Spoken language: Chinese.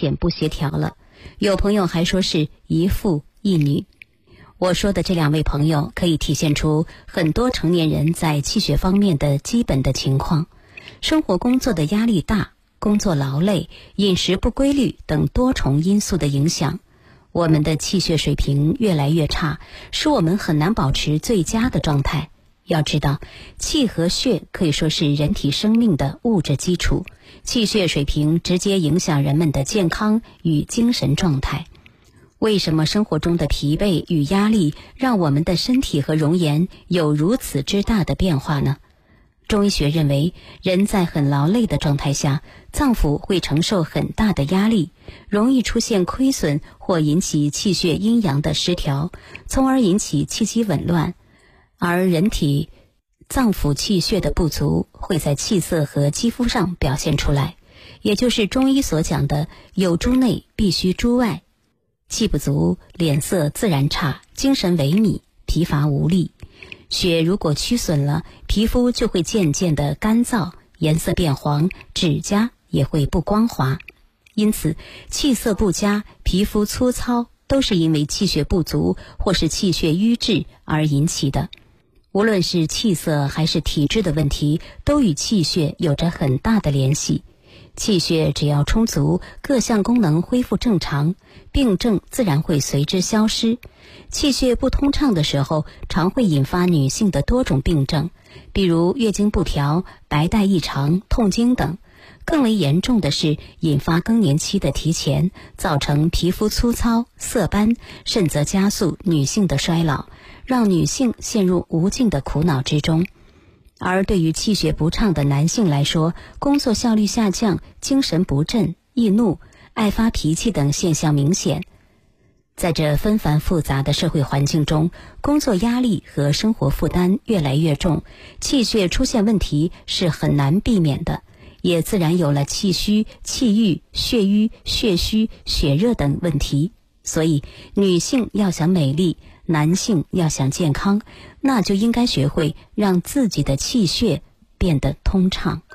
显不协调了。有朋友还说是一父一女。我说的这2位朋友可以体现出很多成年人在气血方面的基本的情况。生活工作的压力大，工作劳累，饮食不规律等多重因素的影响，我们的气血水平越来越差，使我们很难保持最佳的状态。要知道，气和血可以说是人体生命的物质基础，气血水平直接影响人们的健康与精神状态。为什么生活中的疲惫与压力让我们的身体和容颜有如此之大的变化呢？中医学认为，人在很劳累的状态下，脏腑会承受很大的压力，容易出现亏损或引起气血阴阳的失调，从而引起气机紊乱。而人体脏腑气血的不足会在气色和肌肤上表现出来，也就是中医所讲的有诸内必须诸外。气不足，脸色自然差，精神萎靡，疲乏无力。血如果缺损了，皮肤就会渐渐的干燥，颜色变黄，指甲也会不光滑。因此，气色不佳、皮肤粗糙，都是因为气血不足或是气血瘀滞而引起的。无论是气色还是体质的问题，都与气血有着很大的联系。气血只要充足，各项功能恢复正常，病症自然会随之消失。气血不通畅的时候，常会引发女性的多种病症，比如月经不调、白带异常、痛经等。更为严重的是引发更年期的提前，造成皮肤粗糙、色斑，甚则加速女性的衰老，让女性陷入无尽的苦恼之中。而对于气血不畅的男性来说，工作效率下降、精神不振、易怒、爱发脾气等现象明显。在这纷繁复杂的社会环境中，工作压力和生活负担越来越重，气血出现问题是很难避免的，也自然有了气虚、气郁、血瘀、血虚、血热等问题。所以，女性要想美丽，男性要想健康，那就应该学会让自己的气血变得通畅。